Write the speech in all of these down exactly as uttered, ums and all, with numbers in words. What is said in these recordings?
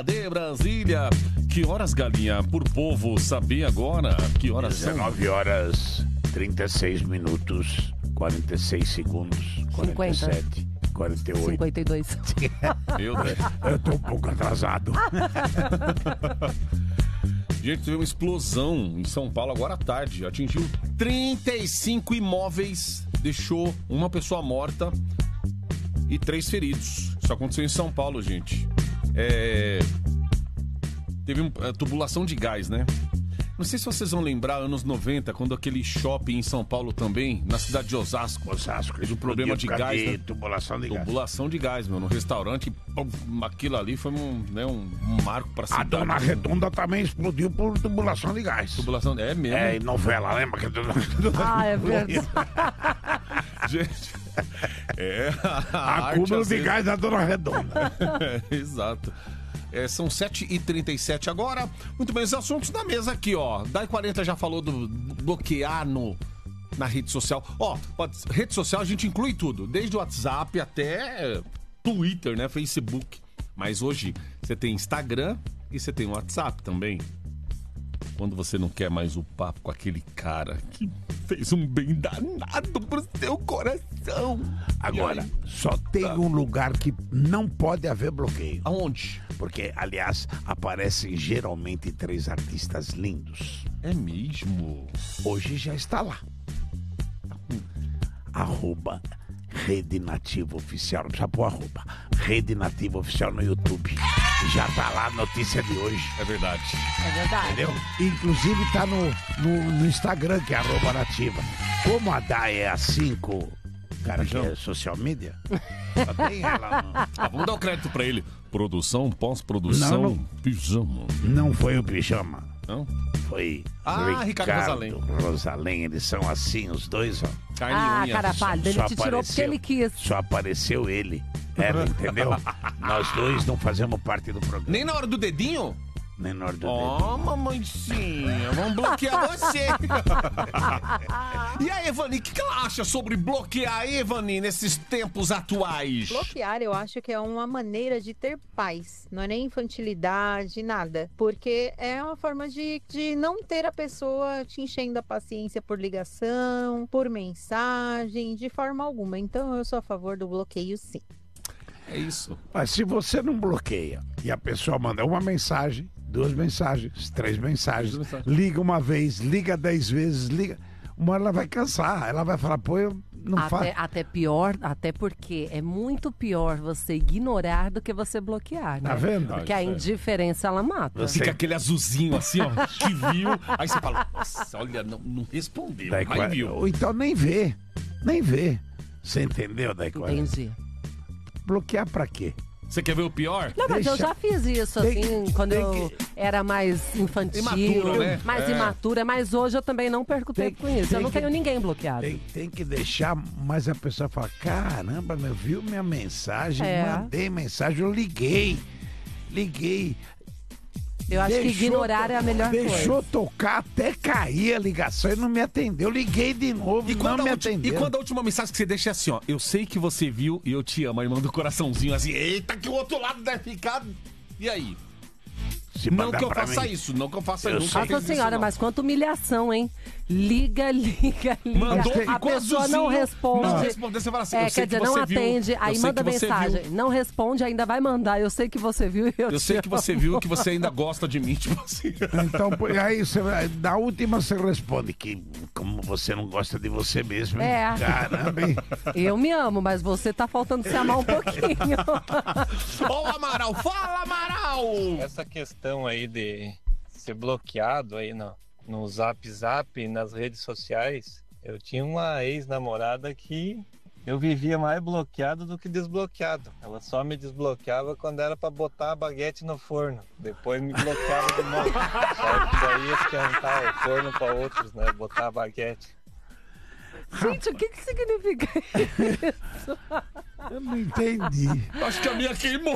De Brasília. Que horas, galinha? Por povo saber agora. Que horas são? dezenove horas, trinta e seis minutos, quarenta e seis segundos, quarenta e sete, quarenta e oito. cinquenta e dois. Meu Deus. Eu tô um pouco atrasado. Gente, teve uma explosão em São Paulo agora à tarde. Atingiu trinta e cinco imóveis. Deixou uma pessoa morta e três feridos. Isso aconteceu em São Paulo, gente. É... Teve uma um, tubulação de gás, né? Não sei se vocês vão lembrar, anos noventa, quando aquele shopping em São Paulo também, na cidade de Osasco, Osasco, teve um problema de gás, de né? tubulação de gás. Tubulação de gás, meu, no restaurante, pum, aquilo ali foi um, né, um, um marco pra A cidade. Dona Redonda também explodiu por tubulação de gás. Tubulação, é mesmo? É, em novela, lembra? Que... Ah, é verdade. Gente, é a arte, cúmulo às de vezes... gás da Dona Redonda. É, exato. É, são sete e trinta e sete agora. Muito bem, os assuntos na mesa aqui, ó. Dai quarenta já falou do bloquear no, na rede social. Ó, pode, rede social a gente inclui tudo, desde o WhatsApp até Twitter, né, Facebook. Mas hoje você tem Instagram e você tem o WhatsApp também. Quando você não quer mais o papo com aquele cara que fez um bem danado pro seu coração. Agora, só tem um lugar que não pode haver bloqueio. Aonde? Porque, aliás, aparecem geralmente três artistas lindos. É mesmo? Hoje já está lá. Arroba Rede Nativa Oficial. Não precisa pôr arroba. Rede Nativa Oficial no YouTube. Já tá lá a notícia de hoje. É verdade. É verdade. Entendeu? Inclusive tá no, no, no Instagram, que é arroba nativa. Como a Dai é a cinco, cara, que é social media, só tem ela. No... Ah, vamos dar o crédito pra ele. Produção, pós-produção, Não, não. pijama. Não foi o pijama. Não? Foi Ah, Ricardo Rosalém. Rosalém. Eles são assim, os dois, ó. Carne Ah, e unha. cara pálida, ele Só te tirou porque apareceu- ele quis. Só apareceu ele. Ela, entendeu? Nós dois não fazemos parte do programa. Nem na hora do dedinho? Menor do Ó, dedinho. mamãezinha, vamos bloquear você. E a Evani, o que, que ela acha sobre bloquear a Evani nesses tempos atuais? Bloquear, eu acho que é uma maneira de ter paz. Não é nem infantilidade, nada. Porque é uma forma de, de não ter a pessoa te enchendo a paciência por ligação, por mensagem, de forma alguma. Então, eu sou a favor do bloqueio, sim. É isso. Mas se você não bloqueia e a pessoa manda uma mensagem, duas mensagens, três mensagens, Três mensagens. liga uma vez, liga dez vezes, liga... Uma hora ela vai cansar, ela vai falar, pô, eu não faço... Até, até pior, até porque é muito pior você ignorar do que você bloquear, né? Tá vendo? Porque a indiferença, ela mata. Você- Fica aquele azulzinho assim, ó, que viu. Aí você fala, nossa, olha, não, não respondeu, Daí, mas viu. Ou então nem vê, nem vê. Você entendeu, daí? Entendi. Bloquear pra quê? Você quer ver o pior? Não, mas Deixa- eu já fiz isso, tem assim, que- quando tem eu que- era mais infantil, Imaturo, né? mais É. imatura, mas hoje eu também não perco Tem- tempo com isso. tem Eu não que- tenho ninguém bloqueado. Tem, tem que deixar, mas a pessoa fala, caramba, meu, viu minha mensagem? É. Mandei mensagem, eu liguei. Liguei. Eu acho que Deixou ignorar to- é a melhor Deixou coisa. tocar até cair a ligação e não me atendeu. Liguei de novo E e não quando, me a ulti- e atendeu. quando a última mensagem que você deixa é assim, ó, eu sei que você viu e eu te amo, aí manda um coraçãozinho assim, eita, que o outro lado deve ficar. E aí? Se Não mandar que eu pra faça mim, isso, não que eu faça Eu isso. sei. Nossa senhora, mas quanta humilhação, hein? Liga, liga, liga. Mandou, a ficou pessoa não azulzinho, responde. não respondeu, você fala assim, é, eu quer sei que dizer, não você viu, atende, eu aí sei manda que você mensagem. viu. Não responde, ainda vai mandar. Eu sei que você viu e eu, Eu te sei que você amo. viu, que você ainda gosta de mim, tipo assim. Então, pô, aí você, vai- na última você responde que como você não gosta de você mesmo, hein? É. Caramba, hein? Eu me amo, mas você tá faltando se amar um pouquinho. Ó o Amaral, fala Amaral! Essa questão aí de ser bloqueado aí no, no Zap Zap, nas redes sociais, eu tinha uma ex-namorada que eu vivia mais bloqueado do que desbloqueado. Ela só me desbloqueava quando era pra botar a baguete no forno. Depois me bloqueava de novo. Só que daí esquentar o forno pra outros, né? Botar a baguete. Gente, o que que significa isso? Eu não entendi. Acho que a minha queimou.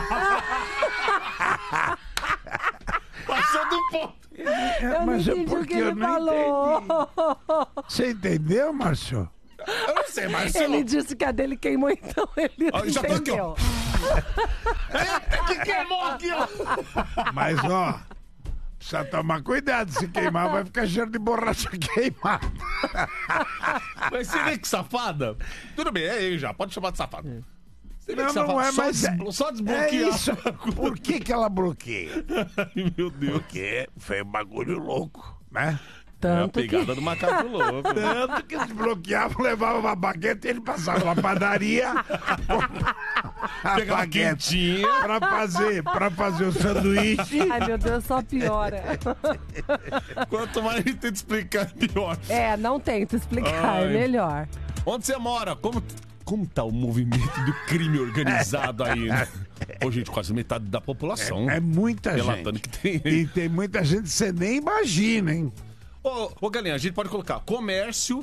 Passou do ponto. Eu não mas é entendi o porque que eu ele não falou. Você entendeu, Márcio? Eu não sei, mas... Ele disse que a dele queimou, então ele Ó, eu já tô aqui, ó. entendeu. Eita, que queimou aqui, ó. Mas, ó, precisa tomar cuidado. Se queimar, vai ficar cheiro de borracha queimada. Mas você vê que safada? Tudo bem, é ele já. Pode chamar de safada. Você vê Não, que não safada? é, Só, mas é- desblo- só desbloquear. É isso. Por que que ela bloqueia? Ai, meu Deus. Porque foi um bagulho louco, né? É a Tanto que... pegada do macaco louco. Tanto que desbloqueava, levava uma baguete e ele passava na padaria. A Pegava baguete quentinha. pra fazer, pra fazer o sanduíche. Ai, meu Deus, só piora. Quanto mais a gente tenta explicar, pior. É, não tenta explicar, Ai. é melhor. Onde você mora? Como, como tá o movimento do crime organizado aí, né? Pô, gente, quase metade da população. É muita relatando gente. que tem. E tem muita gente que você nem imagina, hein? Ô, ô, Galinha, a gente pode colocar comércio.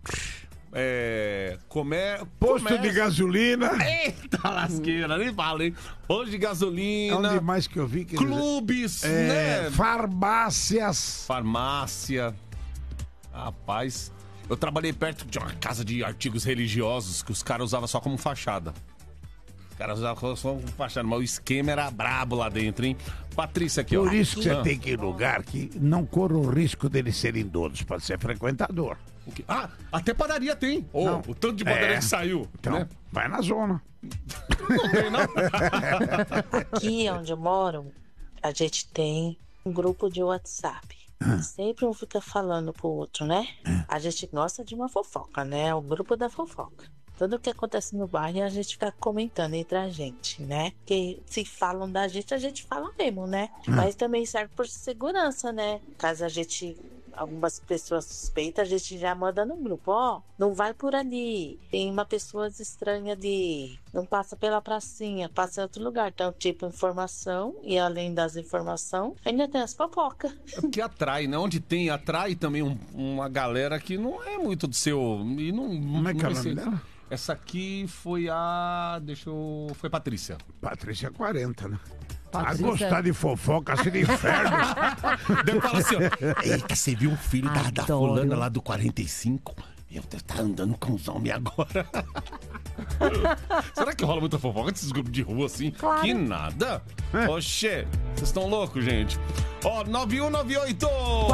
É. Comer... Posto comércio. de gasolina. Eita lasqueira, nem fala, hein? Posto de gasolina. Onde mais que eu vi que Clubes, É, né? farmácias. Farmácia. Rapaz, eu trabalhei perto de uma casa de artigos religiosos que os caras usavam só como fachada. Os caras usavam só como fachada, mas o esquema era brabo lá dentro, hein? Patrícia aqui, ó. Por isso que você Ah, tem que ir em lugar que não corra o risco deles serem donos, pode ser frequentador. o quê? Ah, até padaria tem. Ô, Não. o tanto de padaria É. que saiu. Então, Né? vai na zona. Não tem, não? Aqui onde eu moro, a gente tem um grupo de WhatsApp. Sempre um fica falando pro outro, né? A gente gosta de uma fofoca, né? O grupo da fofoca. Tudo que acontece no bairro a gente fica comentando entre a gente, né? Porque se falam da gente, a gente fala mesmo, né? Mas também serve por segurança, né? Caso a gente... Algumas pessoas suspeitas, a gente já manda no grupo, ó, não vai por ali, tem uma pessoa estranha ali, não passa pela pracinha, passa em outro lugar. Então, tipo, informação, e além das informações, ainda tem as fofocas. É porque atrai, né? Onde tem, atrai também um- uma galera que não é muito do seu. E não, Como é que é não o vai nome ser- dela? Essa aqui foi a. Deixa eu. Foi Patrícia. Patrícia quarenta, né? A Patrícia- gostar de fofoca, assim, de inferno. Daí fala assim, ó. Eita, você viu o filho da, da Adoro. fulana lá do quarenta e cinco? Meu Deus, tá andando com os homens agora. Será que rola muita fofoca desses grupos de rua assim? Claro. Que nada. Oxê, vocês estão loucos, gente. Ó, nove um nove oito